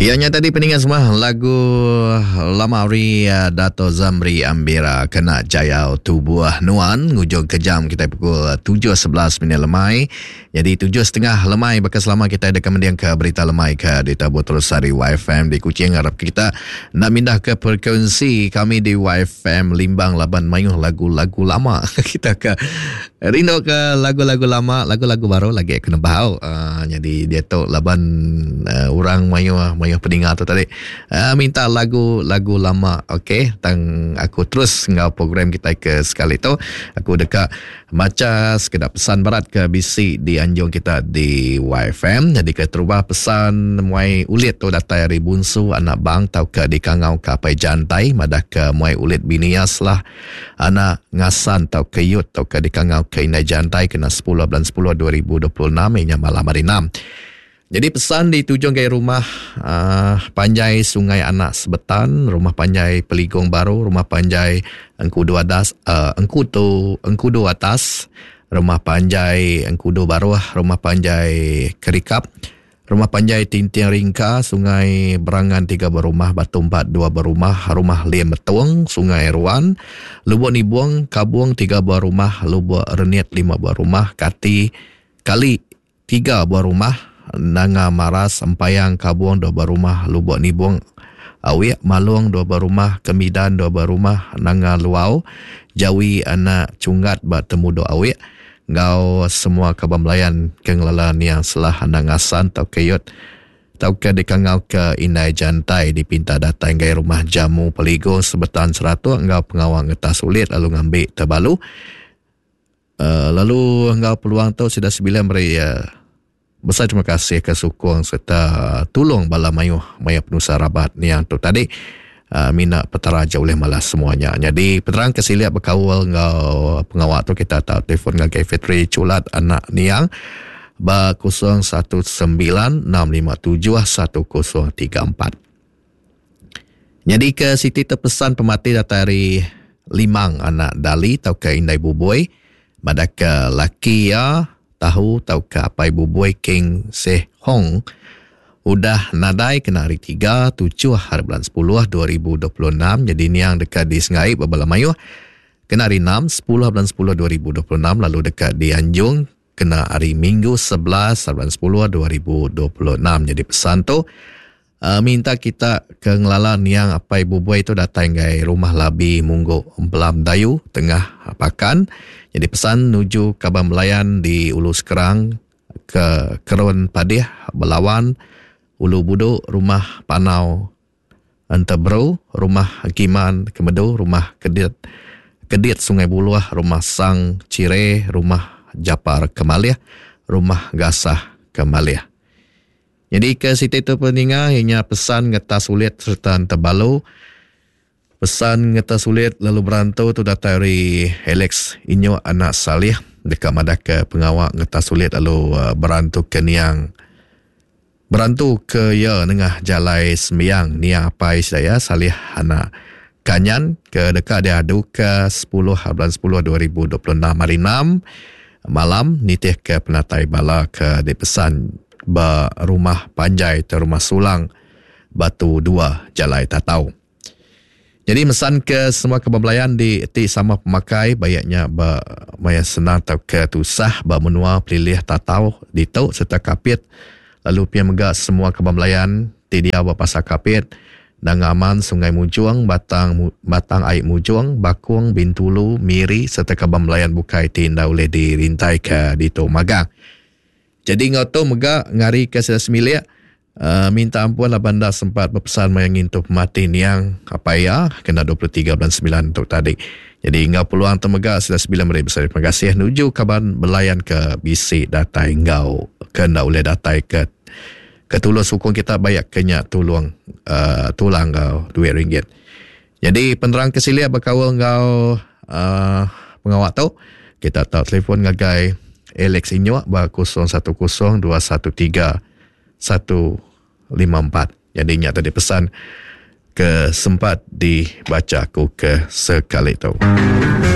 Ianya tadi peningan semua lagu Lamari Dato Zamri Ambira Kena Jayau Tubuh Nuan ngujung kejam kita pukul 7.11 minit lemai. Jadi 7.30 lemai bakal selama kita ada kemudian ke berita lemai ke di Tabur Terusari YFM di Kuching. Harap kita nak pindah ke frekuensi kami di YFM Limbang Laban Mayuh lagu-lagu lama. Kita ke rindu ke lagu-lagu lama, lagu-lagu baru lagi kena bahau. Jadi dia tu laban orang Mayuh pendengar tu tadi minta lagu-lagu lama. Okey, tang aku terus ngau program kita ke sekali tu aku dekat baca sekedar pesan berat ke bisi di anjung kita di YFM. Jadi ke terubah pesan muai ulit tu datai dari bunsu anak bang tau ke di kangau kapai jantai madah ke muai ulit binias lah anak ngasan tau ke yut tau ke di kangau ke inai jantai kena 10 bulan 10 2026 inya malam hari 6. Jadi pesan di tujung gaya rumah Panjai Sungai Anak Sebetan, rumah Panjai Peligong Baru, rumah Panjai Engkudo Atas, Engkudo Atas, rumah Panjai Engkudo Baru, rumah Panjai Kerikap, rumah Panjai Tinting Ringka, Sungai Berangan 3 berumah, Batu 4 2 berumah, rumah Liem Betuang, Sungai Ruan, Lubuk Nibuang, Kabuang 3 buah rumah, Lubuk Reniat 5 buah rumah, Kali 3 buah rumah, Nanga Maras, Empayang, Kabuang 2 buah rumah, Lubuk Nibuang, Awiak, Maluang 2 buah rumah, Kemidan 2 buah rumah, Nanga Luau, Jawi Anak Cungat, Temudo Awiak, Ngau semua Kabam Melayan Kenglalan yang selah Anak Ngasan tau keyut tau ke dekangau ke Inai Jantai di pinta datang gaya rumah Jamu Peligo Sebetan 100 ngau pengawang ngetas sulit lalu ngambil terbalu lalu ngau peluang tu sudah 9 beri besar terima kasih ke sukong serta tolong bala mayuh penusa rabat ni yang tu tadi mina petaraja oleh malas semuanya. Jadi peterang kesiliap berkawal ngau pengawak tu kita tahu telefon ngagai Fitri Culat anak niang ba 0196571034. Jadi ke Siti terpesan pemati datari Limang anak Dali tau ke Indai Buboy madaka laki ya tahu tau ke apai Buboy King Seh Hong udah nadai kena hari 3 7 hari bulan 10 2026. Jadi ni yang dekat di Sengai Babala Mayuh kena hari 6 10 bulan 10 2026. Lalu dekat di Anjung kena hari Minggu 11 bulan 10 2026. Jadi pesan tu minta kita ke ngelalan yang apai Buboy tu datang gai rumah labi Munggo Belam Dayu tengah pakan. Jadi pesan nuju Kabam Melayan di Ulu Sekerang ke Kerun Padih Belawan Ulu Budu, rumah Panau Antebro, rumah Hakiman Kemedo, rumah Kedit Sungai Buluah, rumah Sang Cire, rumah Japar Kemaliah, rumah Gasah Kemaliah. Jadi ke Siti tu peninga hanya pesan ngetas sulit serta Antebalu. Pesan ngetas sulit lalu berantau tu datang dari Alex Inyo anak Salih dekat Madaka pengawak ngetas sulit lalu berantau ke Niang berantu ke ya nengah jalai sembiang ni yang apa saya Salih anak Kanyan ke dekat dia adu ke 10 bulan 10 2026 hari 6 malam nitih ke Penatai Bala ke dipesan ba rumah Panjai ter rumah Sulang Batu 2 Jalai Tatau. Jadi mesan ke semua kebablayan di ti sama pemakai bayaknya ba maya senang tau ke tusah ba menua pilih Tatau di tau serta kapit. Lalu pihak megak semua kebablayan ti dia pasar kapit Dangaman Sungai Mujuang Batang Aik Mujuang Bakung Bintulu Miri serta kebablayan bukai ti indah oleh dirintai ke dito magang. Jadi ngau megak ngari ke sedas milik minta ampun lah banda sempat berpesan mayangin tu pematin yang apa ya kena 23 bulan 9 untuk tadi. Jadi ngau peluang temegak sedas 9 beri besar terima kasih nuju kaban belayan ke bisi datai ngau kena oleh datai ke ketulung sukung kita bayak kenya tulang kau RM2. Jadi penerang kesilia berkawal kau pengawak tu kita tahu telefon ngagai Alex Inyo ba 010213 154. Jadi nya tadi pesan ke sempat dibaca aku ke sekali tu.